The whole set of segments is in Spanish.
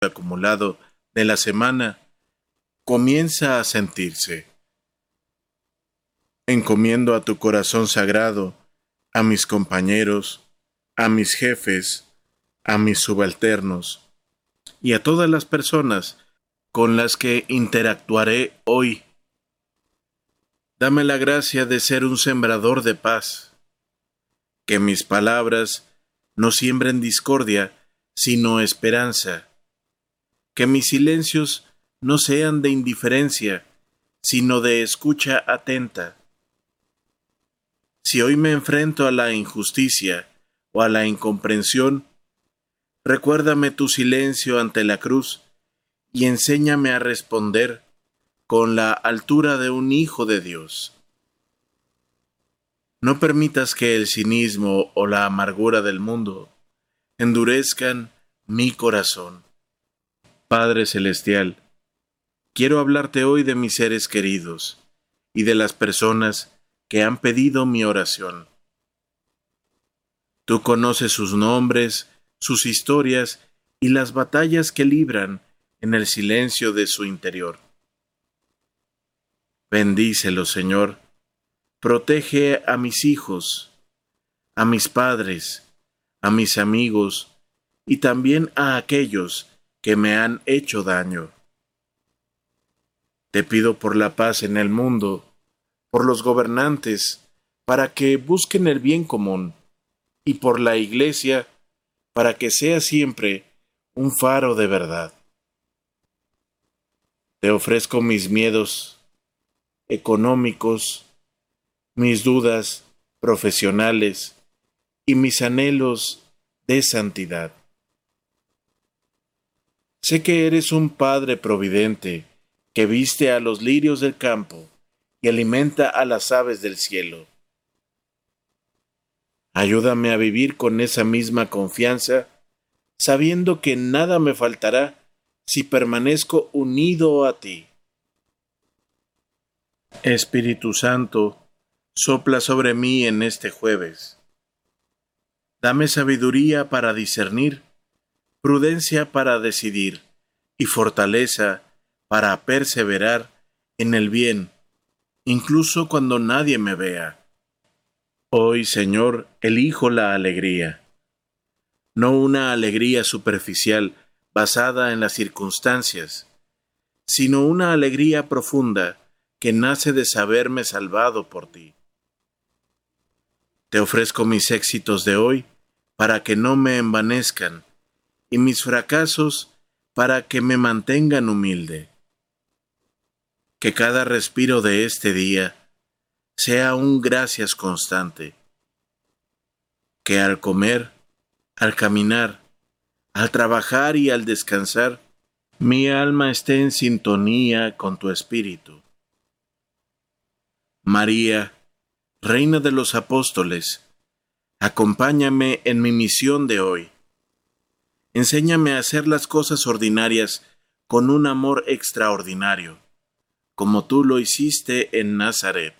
acumulado de la semana comienza a sentirse. Encomiendo a tu corazón sagrado a mis compañeros, a mis jefes, a mis subalternos y a todas las personas con las que interactuaré hoy. Dame la gracia de ser un sembrador de paz, que mis palabras no siembren discordia, sino esperanza, que mis silencios no sean de indiferencia, sino de escucha atenta. Si hoy me enfrento a la injusticia o a la incomprensión, recuérdame tu silencio ante la cruz y enséñame a responder con la altura de un hijo de Dios. No permitas que el cinismo o la amargura del mundo endurezcan mi corazón. Padre Celestial, quiero hablarte hoy de mis seres queridos y de las personas que han pedido mi oración. Tú conoces sus nombres, sus historias y las batallas que libran en el silencio de su interior. Bendícelos, Señor. Protege a mis hijos, a mis padres, a mis amigos y también a aquellos que me han hecho daño. Te pido por la paz en el mundo, por los gobernantes, para que busquen el bien común, y por la Iglesia, para que sea siempre un faro de verdad. Te ofrezco mis miedos económicos, mis dudas profesionales y mis anhelos de santidad. Sé que eres un Padre providente que viste a los lirios del campo y alimenta a las aves del cielo. Ayúdame a vivir con esa misma confianza, sabiendo que nada me faltará si permanezco unido a ti. Espíritu Santo, sopla sobre mí en este jueves. Dame sabiduría para discernir, prudencia para decidir y fortaleza para perseverar en el bien, incluso cuando nadie me vea. Hoy, Señor, elijo la alegría, no una alegría superficial basada en las circunstancias, sino una alegría profunda que nace de saberme salvado por ti. Te ofrezco mis éxitos de hoy para que no me envanezcan y mis fracasos para que me mantengan humilde. Que cada respiro de este día sea un gracias constante. Que al comer, al caminar, al trabajar y al descansar, mi alma esté en sintonía con tu espíritu. María, Reina de los Apóstoles, acompáñame en mi misión de hoy. Enséñame a hacer las cosas ordinarias con un amor extraordinario, como tú lo hiciste en Nazaret.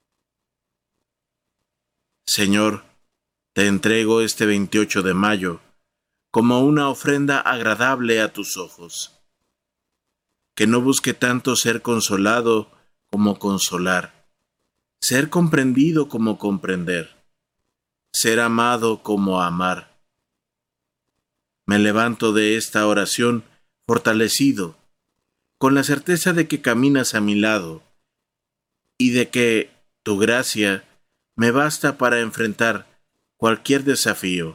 Señor, te entrego este 28 de mayo como una ofrenda agradable a tus ojos. Que no busque tanto ser consolado como consolar, ser comprendido como comprender, ser amado como amar. Me levanto de esta oración fortalecido, con la certeza de que caminas a mi lado y de que tu gracia me basta para enfrentar cualquier desafío.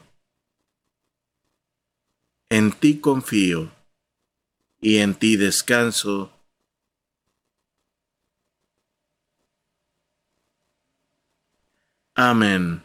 En ti confío y en ti descanso. Amén.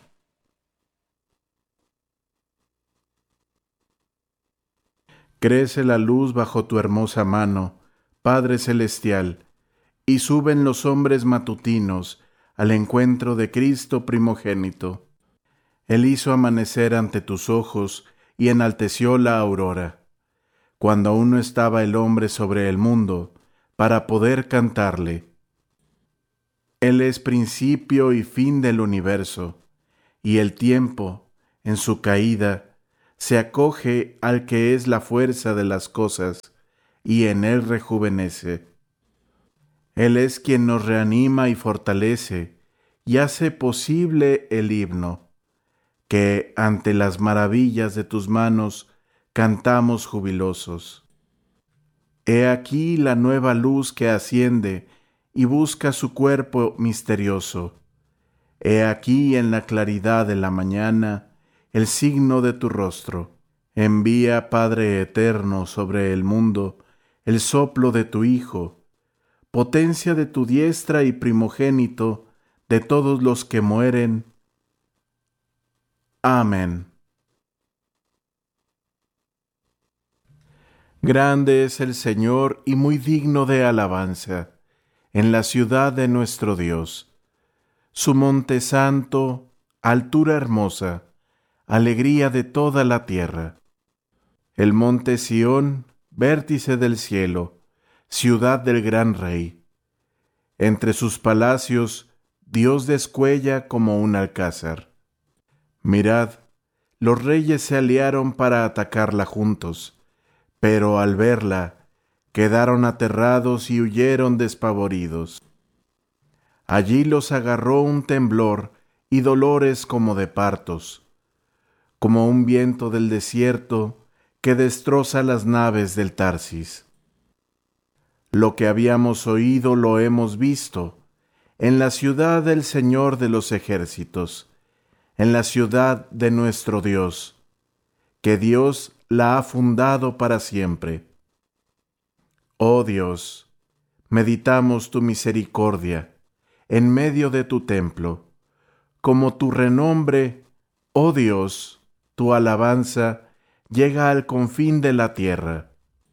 Crece la luz bajo tu hermosa mano, Padre Celestial, y suben los hombres matutinos al encuentro de Cristo primogénito. Él hizo amanecer ante tus ojos y enalteció la aurora, cuando aún no estaba el hombre sobre el mundo, para poder cantarle. Él es principio y fin del universo, y el tiempo, en su caída, se acoge al que es la fuerza de las cosas y en él rejuvenece. Él es quien nos reanima y fortalece y hace posible el himno, que ante las maravillas de tus manos cantamos jubilosos. He aquí la nueva luz que asciende y busca su cuerpo misterioso. He aquí en la claridad de la mañana el signo de tu rostro. Envía, Padre eterno, sobre el mundo el soplo de tu Hijo, potencia de tu diestra y primogénito de todos los que mueren. Amén. Grande es el Señor y muy digno de alabanza en la ciudad de nuestro Dios. Su monte santo, altura hermosa, alegría de toda la tierra. El monte Sión, vértice del cielo, ciudad del gran Rey. Entre sus palacios, Dios descuella como un alcázar. Mirad, los reyes se aliaron para atacarla juntos, pero al verla, quedaron aterrados y huyeron despavoridos. Allí los agarró un temblor y dolores como de partos, como un viento del desierto que destroza las naves del Tarsis. Lo que habíamos oído lo hemos visto, en la ciudad del Señor de los ejércitos, en la ciudad de nuestro Dios, que Dios la ha fundado para siempre. Oh Dios, meditamos tu misericordia en medio de tu templo, como tu renombre, oh Dios, tu alabanza llega al confín de la tierra.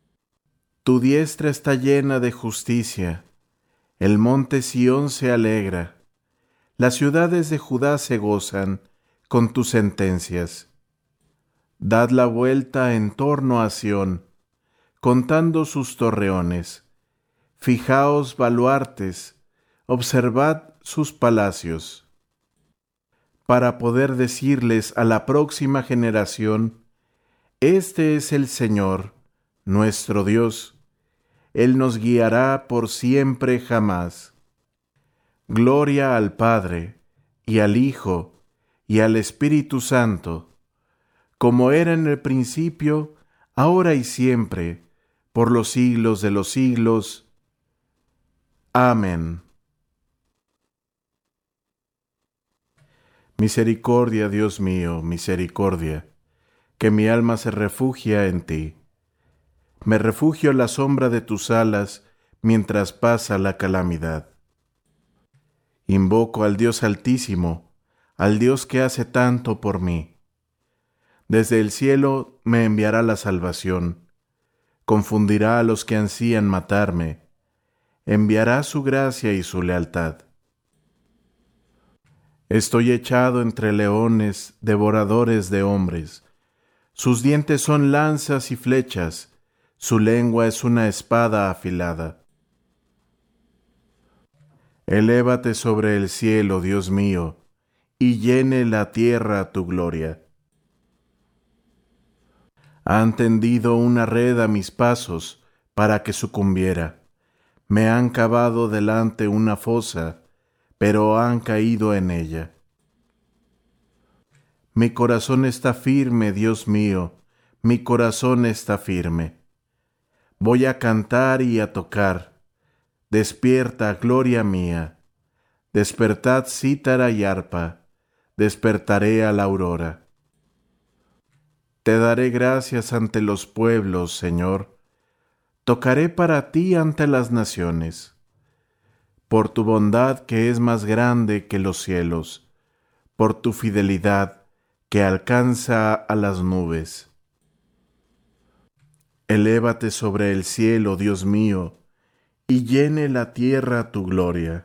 Tu diestra está llena de justicia, el monte Sión se alegra, las ciudades de Judá se gozan con tus sentencias. Dad la vuelta en torno a Sión, contando sus torreones. Fijaos, baluartes, observad sus palacios, para poder decirles a la próxima generación: este es el Señor, nuestro Dios. Él nos guiará por siempre jamás. Gloria al Padre, y al Hijo, y al Espíritu Santo, como era en el principio, ahora y siempre, por los siglos de los siglos. Amén. Misericordia, Dios mío, misericordia, que mi alma se refugia en ti. Me refugio a la sombra de tus alas mientras pasa la calamidad. Invoco al Dios Altísimo, al Dios que hace tanto por mí. Desde el cielo me enviará la salvación, confundirá a los que ansían matarme, enviará su gracia y su lealtad. Estoy echado entre leones, devoradores de hombres. Sus dientes son lanzas y flechas, su lengua es una espada afilada. Elévate sobre el cielo, Dios mío, y llene la tierra tu gloria. Han tendido una red a mis pasos para que sucumbiera. Me han cavado delante una fosa, pero han caído en ella. Mi corazón está firme, Dios mío, mi corazón está firme. Voy a cantar y a tocar. Despierta, gloria mía. Despertad cítara y arpa. Despertaré a la aurora. Te daré gracias ante los pueblos, Señor. Tocaré para ti ante las naciones. Por tu bondad que es más grande que los cielos, por tu fidelidad que alcanza a las nubes. Elévate sobre el cielo, Dios mío, y llene la tierra tu gloria.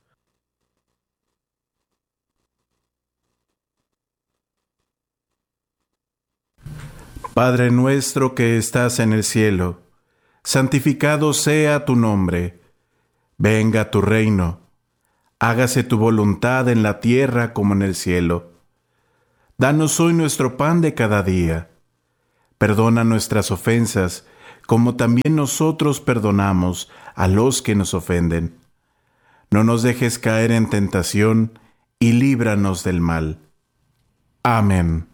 Padre nuestro que estás en el cielo, santificado sea tu nombre. Venga tu reino. Hágase tu voluntad en la tierra como en el cielo. Danos hoy nuestro pan de cada día. Perdona nuestras ofensas, como también nosotros perdonamos a los que nos ofenden. No nos dejes caer en tentación, y líbranos del mal. Amén.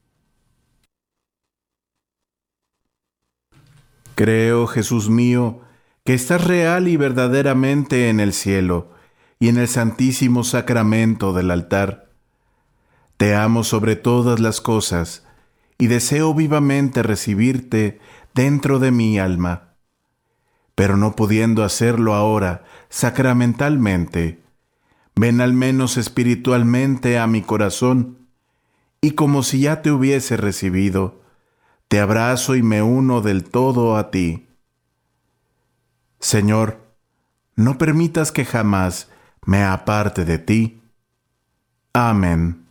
Creo, Jesús mío, que estás real y verdaderamente en el cielo y en el santísimo sacramento del altar. Te amo sobre todas las cosas y deseo vivamente recibirte dentro de mi alma. Pero no pudiendo hacerlo ahora sacramentalmente, ven al menos espiritualmente a mi corazón, y como si ya te hubiese recibido, te abrazo y me uno del todo a ti. Señor, no permitas que jamás me aparte de ti. Amén.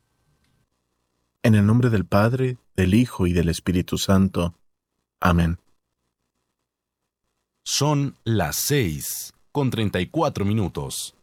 En el nombre del Padre, del Hijo y del Espíritu Santo. Amén. Son las 6:34.